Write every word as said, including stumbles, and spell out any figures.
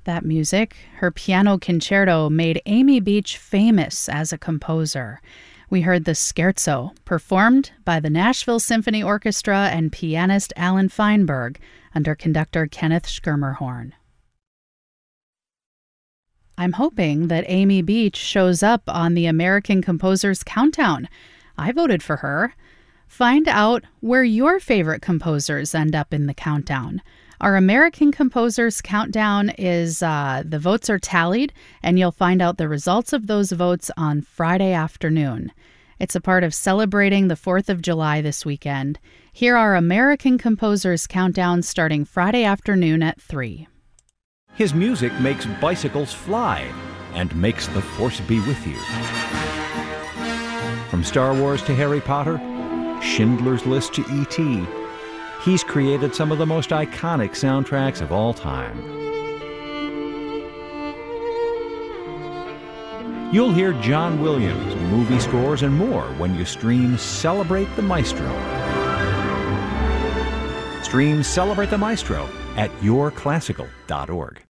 That music, her piano concerto, made Amy Beach famous as a composer. We heard the Scherzo, performed by the Nashville Symphony Orchestra and pianist Alan Feinberg under conductor Kenneth Schermerhorn. I'm hoping that Amy Beach shows up on the American Composers Countdown. I voted for her. Find out where your favorite composers end up in the countdown. Our American Composers Countdown is, uh, the votes are tallied, and you'll find out the results of those votes on Friday afternoon. It's a part of celebrating the fourth of July this weekend. Here are American Composers Countdown starting Friday afternoon at three. His music makes bicycles fly and makes the Force be with you. From Star Wars to Harry Potter, Schindler's List to E T, he's created some of the most iconic soundtracks of all time. You'll hear John Williams, movie scores, and more when you stream Celebrate the Maestro. Stream Celebrate the Maestro at your classical dot org.